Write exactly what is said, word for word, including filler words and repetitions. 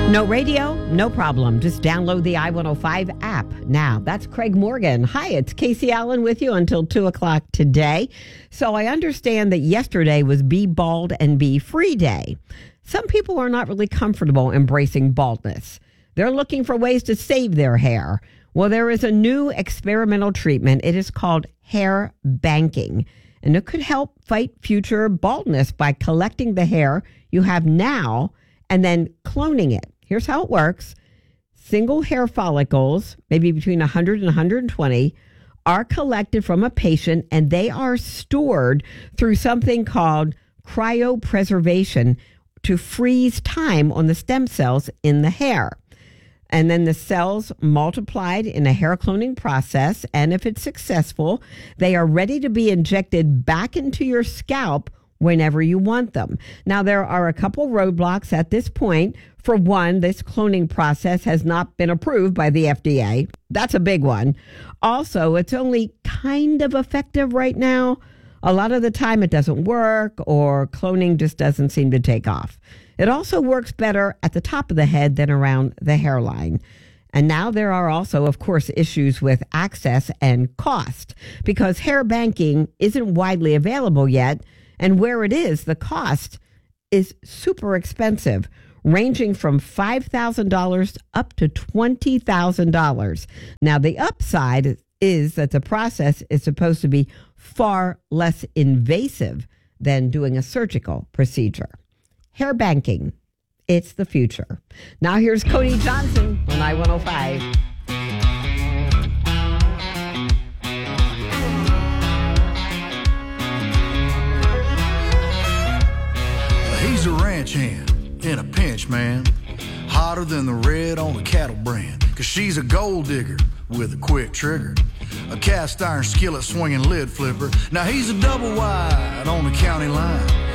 No radio? No problem. Just download the I one oh five app now. That's Craig Morgan. Hi, it's Casey Allen with you until two o'clock today. So I understand that yesterday was Be Bald and Be Free Day. Some people are not really comfortable embracing baldness. They're looking for ways to save their hair. Well, there is a new experimental treatment. It is called hair banking, and it could help fight future baldness by collecting the hair you have now and then cloning it. Here's how it works. Single hair follicles, maybe between one hundred and one hundred twenty, are collected from a patient, and they are stored through something called cryopreservation to freeze time on the stem cells in the hair. And then the cells multiplied in a hair cloning process, and if it's successful, they are ready to be injected back into your scalp whenever you want them. Now, there are a couple roadblocks at this point. For one, this cloning process has not been approved by the F D A. That's a big one. Also, it's only kind of effective right now. A lot of the time it doesn't work, or cloning just doesn't seem to take off. It also works better at the top of the head than around the hairline. And now there are also, of course, issues with access and cost, because hair banking isn't widely available yet. And where it is, the cost is super expensive, ranging from five thousand dollars up to twenty thousand dollars. Now, the upside is that the process is supposed to be far less invasive than doing a surgical procedure. Hair banking, it's the future. Now, here's Cody Johnson on I one oh five. He's a ranch hand in a pinch, man. Hotter than the red on a cattle brand. Cause she's a gold digger with a quick trigger. A cast iron skillet swinging lid flipper. Now he's a double wide on the county line.